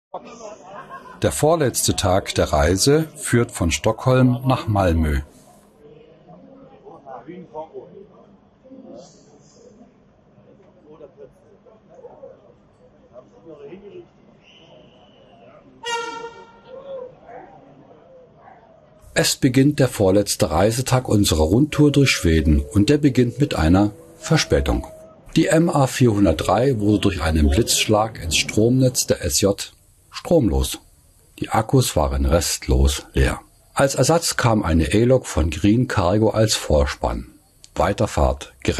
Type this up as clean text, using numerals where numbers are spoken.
Der vorletzte Tag der Reise führt von Stockholm nach Malmö. Es beginnt der vorletzte Reisetag unserer Rundtour durch Schweden und der beginnt mit einer Verspätung. Die MA 403 wurde durch einen Blitzschlag ins Stromnetz der SJ stromlos. Die Akkus waren restlos leer. Als Ersatz kam eine E-Lok von Green Cargo als Vorspann. Weiterfahrt gerechnet.